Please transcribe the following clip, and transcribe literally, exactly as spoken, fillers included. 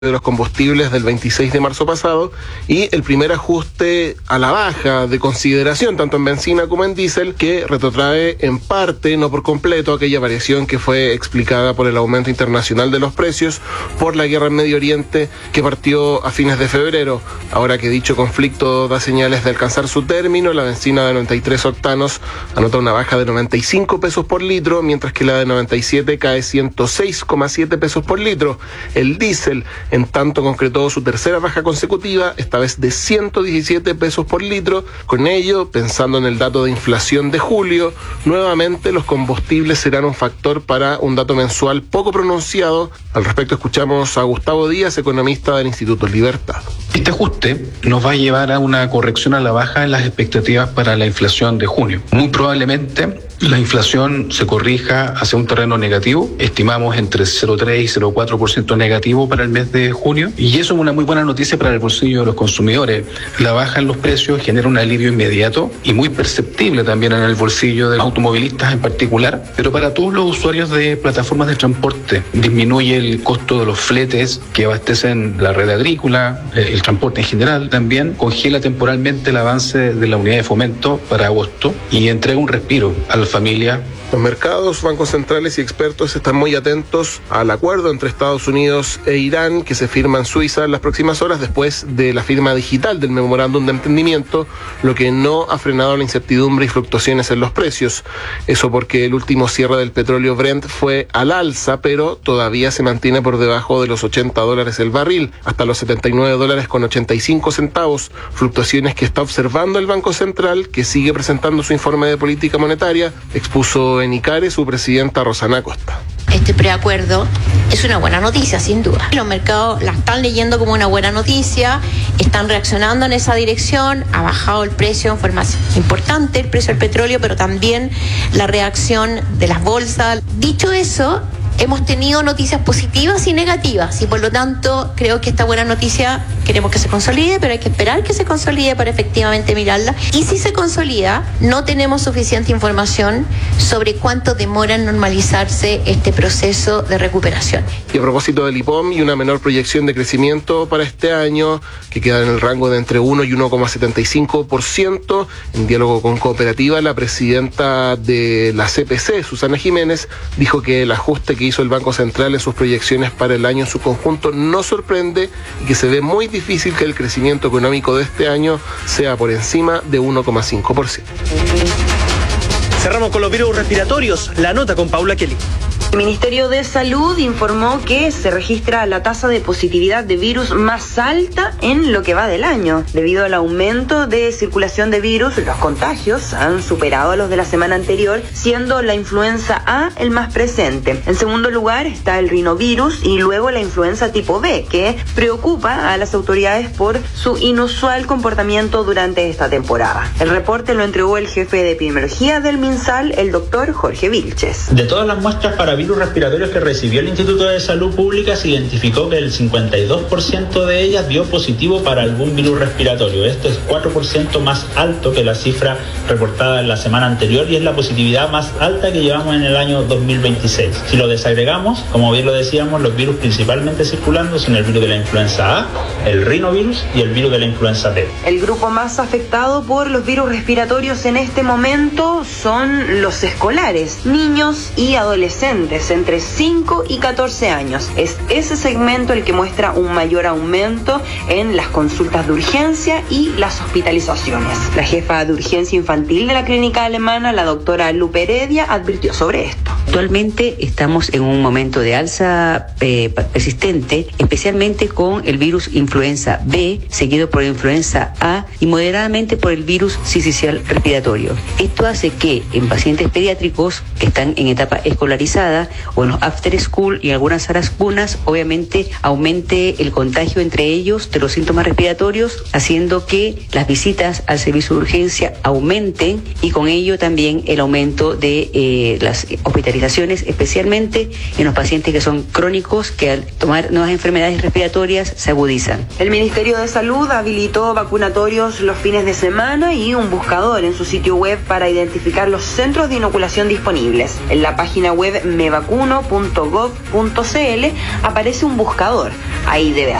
de los combustibles del veintiséis de marzo pasado y el primer ajuste a la baja de consideración tanto en benzina como en diésel, que retrotrae en parte, no por completo, aquella variación que fue explicada por el aumento internacional de los precios por la guerra en Medio Oriente que partió a fines de febrero. Ahora que dicho conflicto da señales de alcanzar su término, la benzina de noventa y tres octanos anota una baja de noventa y cinco pesos por litro, mientras que la de noventa y siete cae ciento seis coma siete pesos por litro. El diésel en tanto concretó su tercera baja consecutiva, esta vez de ciento diecisiete pesos por litro. Con ello, pensando en el dato de inflación de julio, nuevamente los combustibles serán un factor para un dato mensual poco pronunciado. Al respecto escuchamos a Gustavo Díaz, economista del Instituto Libertad. Este ajuste nos va a llevar a una corrección a la baja en las expectativas para la inflación de junio. Muy probablemente la inflación se corrija hacia un terreno negativo. Estimamos entre cero coma tres y cero coma cuatro por ciento negativo para el mes de junio. Y eso es una muy buena noticia para el bolsillo de los consumidores. La baja en los precios genera un alivio inmediato y muy perceptible también en el bolsillo de los automovilistas en particular. Pero para todos los usuarios de plataformas de transporte, disminuye el costo de los fletes que abastecen la red agrícola, el transporte en general también, congela temporalmente el avance de la unidad de fomento para agosto y entrega un respiro a la familia. Los mercados, bancos centrales y expertos están muy atentos al acuerdo entre Estados Unidos e Irán que se firma en Suiza en las próximas horas después de la firma digital del memorándum de entendimiento, lo que no ha frenado la incertidumbre y fluctuaciones en los precios. Eso porque el último cierre del petróleo Brent fue al alza, pero todavía se mantiene por debajo de los ochenta dólares el barril, hasta los setenta y nueve dólares con ochenta y cinco centavos, fluctuaciones que está observando el Banco Central, que sigue presentando su informe de política monetaria, expuso en ICARE su presidenta Rosana Acosta. Este preacuerdo es una buena noticia, sin duda. Los mercados la están leyendo como una buena noticia, están reaccionando en esa dirección, ha bajado el precio en forma importante, el precio del petróleo, pero también la reacción de las bolsas. Dicho eso, hemos tenido noticias positivas y negativas y por lo tanto creo que esta buena noticia queremos que se consolide, pero hay que esperar que se consolide para efectivamente mirarla. Y si se consolida, no tenemos suficiente información sobre cuánto demora en normalizarse este proceso de recuperación. Y a propósito del I P O M y una menor proyección de crecimiento para este año, que queda en el rango de entre uno y uno coma setenta y cinco por ciento, en diálogo con Cooperativa, la presidenta de la C P C, Susana Jiménez, dijo que el ajuste que hizo el Banco Central en sus proyecciones para el año en su conjunto no sorprende y que se ve muy difícil que el crecimiento económico de este año sea por encima de uno coma cinco por ciento. Cerramos con los virus respiratorios. La nota con Paula Kelly. El Ministerio de Salud informó que se registra la tasa de positividad de virus más alta en lo que va del año. Debido al aumento de circulación de virus, los contagios han superado a los de la semana anterior, siendo la influenza A el más presente. En segundo lugar está el rinovirus y luego la influenza tipo B, que preocupa a las autoridades por su inusual comportamiento durante esta temporada. El reporte lo entregó el jefe de epidemiología del MinSal, el doctor Jorge Vilches. De todas las muestras para virus respiratorios que recibió el Instituto de Salud Pública, se identificó que el cincuenta y dos por ciento de ellas dio positivo para algún virus respiratorio. Esto es cuatro por ciento más alto que la cifra reportada en la semana anterior y es la positividad más alta que llevamos en el año dos mil veintiséis. Si lo desagregamos, como bien lo decíamos, los virus principalmente circulando son el virus de la influenza A, el rinovirus y el virus de la influenza B. El grupo más afectado por los virus respiratorios en este momento son los escolares, niños y adolescentes entre cinco y catorce años. Es ese segmento el que muestra un mayor aumento en las consultas de urgencia y las hospitalizaciones. La jefa de urgencia infantil de la clínica alemana, la doctora Lupe Heredia, advirtió sobre esto. Actualmente estamos en un momento de alza eh, persistente, especialmente con el virus influenza B, seguido por la influenza A y moderadamente por el virus sincicial respiratorio. Esto hace que en pacientes pediátricos que están en etapa escolarizada o en los after school y en algunas salas cunas, obviamente aumente el contagio entre ellos de los síntomas respiratorios, haciendo que las visitas al servicio de urgencia aumenten y con ello también el aumento de eh, las hospitalizaciones hospitalizaciones, especialmente en los pacientes que son crónicos, que al tomar nuevas enfermedades respiratorias se agudizan. El Ministerio de Salud habilitó vacunatorios los fines de semana y un buscador en su sitio web para identificar los centros de inoculación disponibles. En la página web me vacuno punto gov punto c l aparece un buscador. Ahí debe